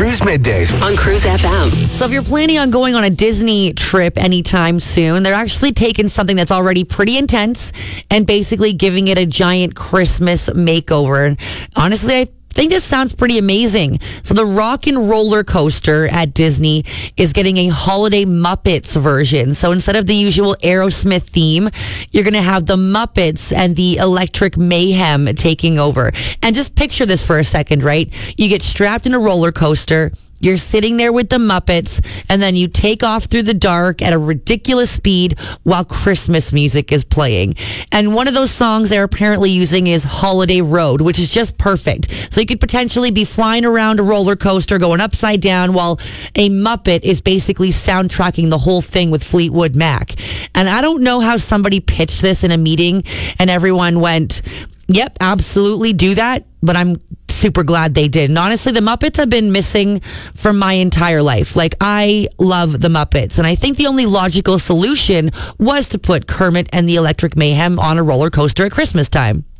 Cruise Middays on Cruise FM. So if you're planning on going on a Disney trip anytime soon, they're actually taking something that's already pretty intense and basically giving it a giant Christmas makeover. And honestly, I think this sounds pretty amazing. So the Rock and Roller Coaster at Disney is getting a holiday Muppets version. So instead of the usual Aerosmith theme, you're going to have the Muppets and the Electric Mayhem taking over. And just picture this for a second, right? You get strapped in a roller coaster. You're sitting there with the Muppets, and then you take off through the dark at a ridiculous speed while Christmas music is playing. And one of those songs they're apparently using is Holiday Road, which is just perfect. So you could potentially be flying around a roller coaster going upside down while a Muppet is basically soundtracking the whole thing with Fleetwood Mac. And I don't know how somebody pitched this in a meeting and everyone went, yep, absolutely do that. But I'm super glad they did. And honestly, the Muppets have been missing from my entire life. Like, I love the Muppets. And I think the only logical solution was to put Kermit and the Electric Mayhem on a roller coaster at Christmas time.